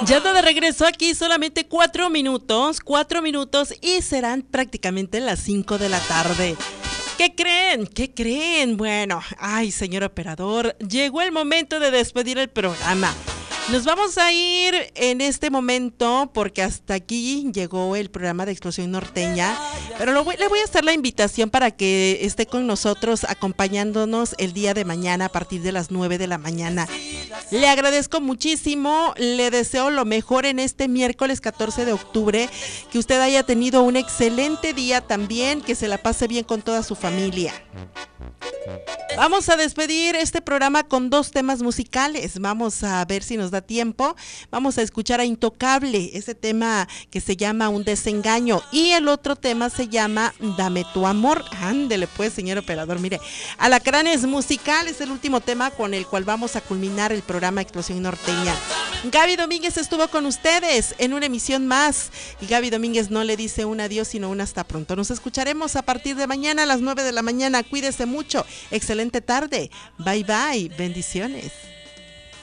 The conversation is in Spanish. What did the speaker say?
Ya ando de regreso aquí, solamente 4 minutos y serán prácticamente las 5 de la tarde. ¿Qué creen? ¿Qué creen? Bueno, ay, señor operador, llegó el momento de despedir el programa. Nos vamos a ir en este momento porque hasta aquí llegó el programa de Explosión Norteña, pero le voy a hacer la invitación para que esté con nosotros acompañándonos el día de mañana a partir de las 9 de la mañana. Le agradezco muchísimo, le deseo lo mejor en este miércoles 14 de octubre, que usted haya tenido un excelente día también, que se la pase bien con toda su familia. Vamos a despedir este programa con 2 temas musicales. Vamos a ver si nos da tiempo. Vamos a escuchar a Intocable, ese tema que se llama Un Desengaño, y el otro tema se llama Dame tu amor. Ándele pues, señor operador, mire. Alacranes Musical es el último tema con el cual vamos a culminar el programa Explosión Norteña. Gaby Domínguez estuvo con ustedes en una emisión más, y Gaby Domínguez no le dice un adiós sino un hasta pronto. Nos escucharemos a partir de mañana a las 9 de la mañana. Cuídese mucho, excelente tarde, bye bye, bendiciones.